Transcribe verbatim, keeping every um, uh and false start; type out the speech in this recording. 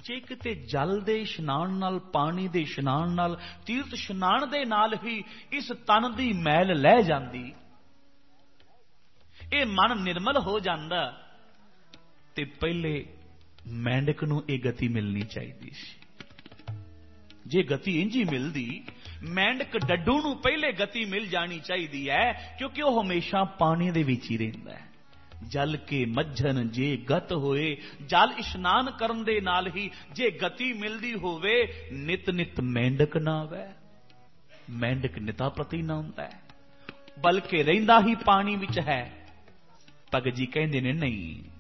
ਜੇ ਕਿਤੇ ਜਲ ਦੇ ਇਸ਼ਨਾਨ ਨਾਲ, ਪਾਣੀ ਦੇ ਇਸ਼ਨਾਨ ਨਾਲ, ਤੀਰਥ ਇਸ਼ਨਾਨ ਦੇ ਨਾਲ ਹੀ ਇਸ ਤਨ ਦੀ ਮੈਲ ਲਹਿ ਜਾਂਦੀ, ਇਹ ਮਨ ਨਿਰਮਲ ਹੋ ਜਾਂਦਾ, ਤੇ ਪਹਿਲੇ ਮੈਂਡਕ ਨੂੰ ਇਹ ਗਤੀ ਮਿਲਣੀ ਚਾਹੀਦੀ ਸੀ। ਜੇ ਗਤੀ ਇੰਝ ਹੀ ਮਿਲਦੀ, ਮੈਂਡਕ ਡੱਡੂ ਨੂੰ ਪਹਿਲੇ ਗਤੀ ਮਿਲ ਜਾਣੀ ਚਾਹੀਦੀ ਹੈ, ਕਿਉਂਕਿ ਉਹ ਹਮੇਸ਼ਾ ਪਾਣੀ ਦੇ ਵਿੱਚ ਹੀ ਰਹਿੰਦਾ ਹੈ। ਜਲ ਕੇ ਮੱਝਨ ਜੇ ਗਤ ਹੋਏ, ਜਲ ਇਸ਼ਨਾਨ ਕਰਨ ਦੇ ਨਾਲ ਹੀ ਜੇ ਗਤੀ ਮਿਲਦੀ ਹੋਵੇ, ਨਿਤ ਨਿਤ ਮੈਂਡਕ ਨਾ ਆਵੇ, ਮੈਂਡਕ ਨਿਤਾ ਪ੍ਰਤੀ ਨਾ ਹੁੰਦਾ ਹੈ, ਬਲਕਿ ਰਹਿੰਦਾ ਹੀ ਪਾਣੀ ਵਿੱਚ ਹੈ। ਭਗਤ ਜੀ ਕਹਿੰਦੇ ਨੇ ਨਹੀਂ,